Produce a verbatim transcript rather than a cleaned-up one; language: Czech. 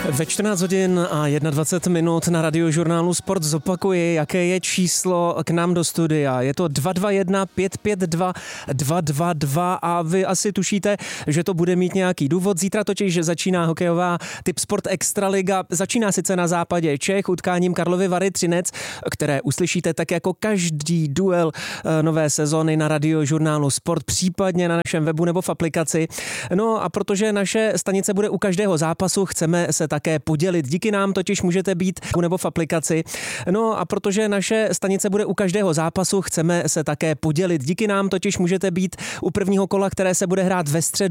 Ve čtrnáct hodin a dvacet jedna minut na Radiožurnálu Sport zopakuji, jaké je číslo k nám do studia. Je to dva dva jedna pět pět dva dva dva dva a vy asi tušíte, že to bude mít nějaký důvod. Zítra totiž začíná hokejová Tipsport Extraliga. Začíná sice na západě Čech utkáním Karlovy Vary Třinec, které uslyšíte tak jako každý duel nové sezony na Radiožurnálu Sport, případně na našem webu nebo v aplikaci. No a protože naše stanice bude u každého zápasu, chceme se také podělit. Díky nám totiž můžete být nebo v aplikaci. No a protože naše stanice bude u každého zápasu, chceme se také podělit. Díky nám totiž můžete být u prvního kola, které se bude hrát ve středu